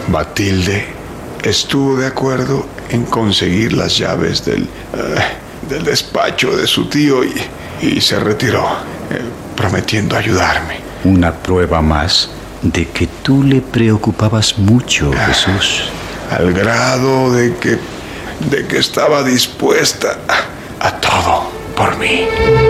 Matilde estuvo de acuerdo en conseguir las llaves del despacho de su tío y se retiró, prometiendo ayudarme. Una prueba más de que tú le preocupabas mucho, Jesús. Al grado de que estaba dispuesta a todo por mí.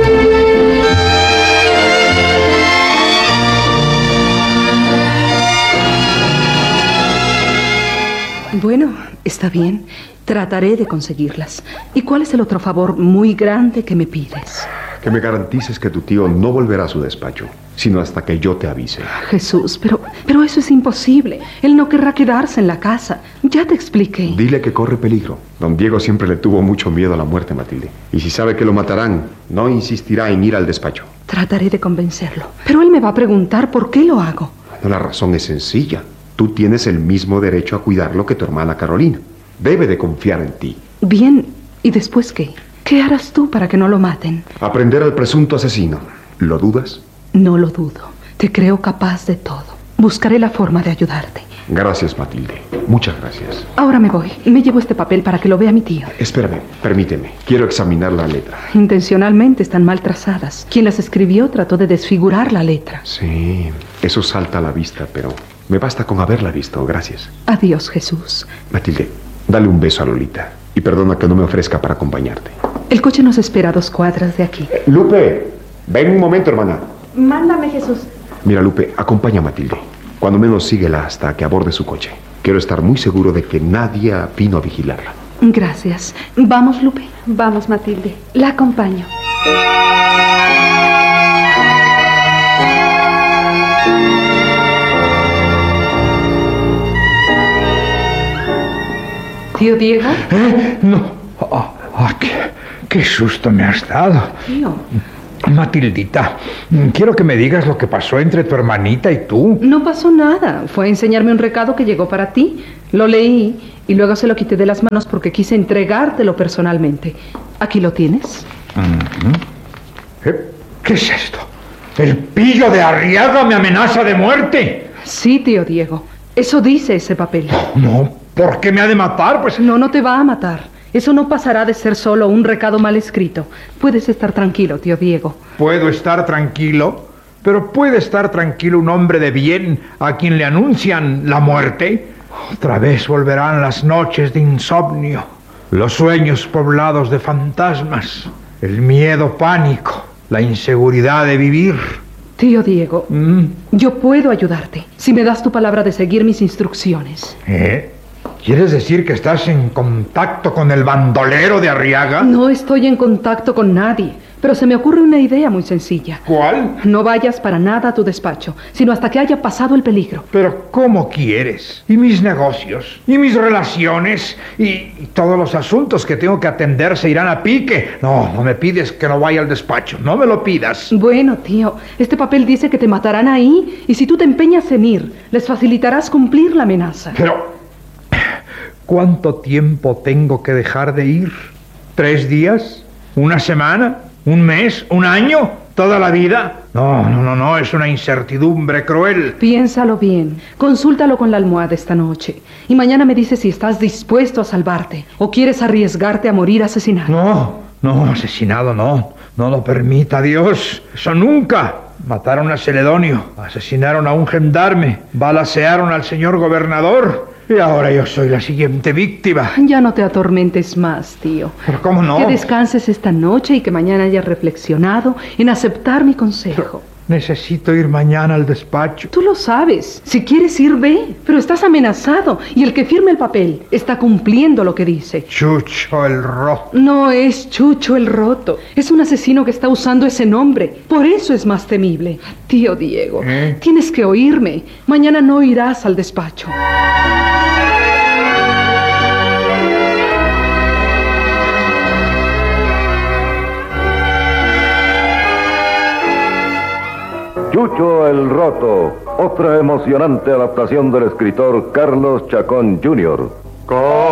Bueno, está bien. Trataré de conseguirlas. ¿Y cuál es el otro favor muy grande que me pides? Que me garantices que tu tío no volverá a su despacho, sino hasta que yo te avise. Jesús, pero eso es imposible. Él no querrá quedarse en la casa. Ya te expliqué. Dile que corre peligro. Don Diego siempre le tuvo mucho miedo a la muerte, Matilde. Y si sabe que lo matarán, no insistirá en ir al despacho. Trataré de convencerlo. Pero él me va a preguntar por qué lo hago. Bueno, la razón es sencilla. Tú tienes el mismo derecho a cuidarlo que tu hermana Carolina. Debe de confiar en ti. Bien, ¿y después qué? ¿Qué harás tú para que no lo maten? Aprender al presunto asesino. ¿Lo dudas? No lo dudo. Te creo capaz de todo. Buscaré la forma de ayudarte. Gracias, Matilde. Muchas gracias. Ahora me voy. Me llevo este papel para que lo vea mi tío. Espérame, permíteme. Quiero examinar la letra. Intencionalmente están mal trazadas. Quien las escribió trató de desfigurar la letra. Sí, eso salta a la vista, pero me basta con haberla visto. Gracias. Adiós, Jesús. Matilde, dale un beso a Lolita. Y perdona que no me ofrezca para acompañarte. El coche nos espera a 2 cuadras de aquí. Lupe, ven un momento, hermana. Mándame, Jesús. Mira, Lupe, acompaña a Matilde. Cuando menos síguela hasta que aborde su coche. Quiero estar muy seguro de que nadie vino a vigilarla. Gracias. Vamos, Lupe. Vamos, Matilde. La acompaño. ¿Tío Diego? No. Qué susto me has dado. Tío. Matildita, quiero que me digas lo que pasó entre tu hermanita y tú. No pasó nada. Fue a enseñarme un recado que llegó para ti. Lo leí y luego se lo quité de las manos porque quise entregártelo personalmente. Aquí lo tienes. ¿Qué es esto? ¿El pillo de Arriaga me amenaza de muerte? Sí, tío Diego. Eso dice ese papel. No, ¿por qué me ha de matar? Pues No te va a matar. Eso no pasará de ser solo un recado mal escrito. Puedes estar tranquilo, tío Diego. Puedo estar tranquilo, pero ¿puede estar tranquilo un hombre de bien a quien le anuncian la muerte? Otra vez volverán las noches de insomnio, los sueños poblados de fantasmas, el miedo pánico, la inseguridad de vivir. Tío Diego, yo puedo ayudarte si me das tu palabra de seguir mis instrucciones. ¿Quieres decir que estás en contacto con el bandolero de Arriaga? No estoy en contacto con nadie, pero se me ocurre una idea muy sencilla. ¿Cuál? No vayas para nada a tu despacho, sino hasta que haya pasado el peligro. Pero ¿cómo quieres? ¿Y mis negocios? ¿Y mis relaciones? ¿Y todos los asuntos que tengo que atender se irán a pique? No me pides que no vaya al despacho. No me lo pidas. Bueno, tío, este papel dice que te matarán ahí, y si tú te empeñas en ir, les facilitarás cumplir la amenaza. Pero ¿cuánto tiempo tengo que dejar de ir? ¿3 días? ¿1 semana? ¿1 mes? ¿1 año? ¿Toda la vida? No, es una incertidumbre cruel. Piénsalo bien, consúltalo con la almohada esta noche, y mañana me dices si estás dispuesto a salvarte, o quieres arriesgarte a morir asesinado. No, asesinado no lo permita Dios, eso nunca. Mataron a Celedonio, asesinaron a un gendarme, balacearon al señor gobernador. Y ahora yo soy la siguiente víctima. Ya no te atormentes más, tío. ¿Pero cómo no? Que descanses esta noche y que mañana hayas reflexionado en aceptar mi consejo. Necesito ir mañana al despacho. Tú lo sabes. Si quieres ir, ve. Pero estás amenazado. Y el que firme el papel está cumpliendo lo que dice. Chucho el Roto. No es Chucho el Roto. Es un asesino que está usando ese nombre. Por eso es más temible. Tío Diego, tienes que oírme. Mañana no irás al despacho. Chucho el Roto, otra emocionante adaptación del escritor Carlos Chacón Jr.